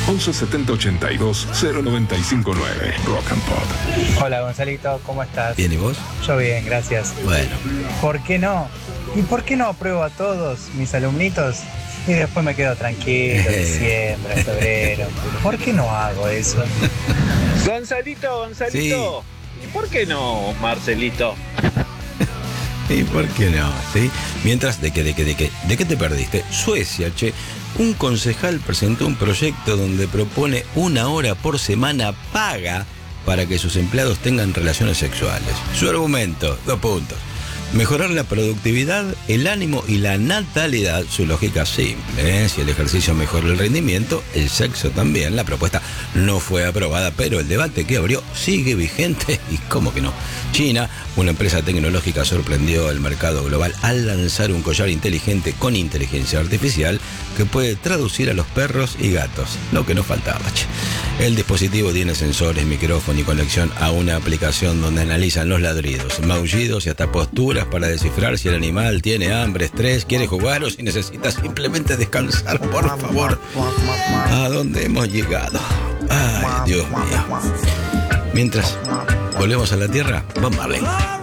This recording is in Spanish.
11 70 82 0959. Rock and Pop. Hola Gonzalito, ¿cómo estás? Bien, ¿y vos? Yo bien, gracias. Bueno. ¿Por qué no? ¿Y por qué no apruebo a todos mis alumnitos? Y después me quedo tranquilo, diciembre, febrero. ¿Por qué no hago eso? Gonzalito. Sí. ¿Y por qué no, Marcelito? ¿Y por qué no? ¿Sí? Mientras, ¿de qué te perdiste? Suecia, che. Un concejal presentó un proyecto donde propone 1 hora por semana paga para que sus empleados tengan relaciones sexuales. Su argumento, 2 puntos. Mejorar la productividad, el ánimo y la natalidad. Su lógica simple, ¿eh? Si el ejercicio mejora el rendimiento, el sexo también. La propuesta no fue aprobada, pero el debate que abrió sigue vigente. ¿Y cómo que no? China, una empresa tecnológica, sorprendió al mercado global al lanzar un collar inteligente con inteligencia artificial que puede traducir a los perros y gatos. Lo que nos faltaba, che. El dispositivo tiene sensores, micrófono y conexión a una aplicación donde analizan los ladridos, maullidos y hasta posturas para descifrar si el animal tiene hambre, estrés, quiere jugar o si necesita simplemente descansar. Por favor, ¿a dónde hemos llegado? Ay, Dios mío. Mientras volvemos a la Tierra, Bob Marley.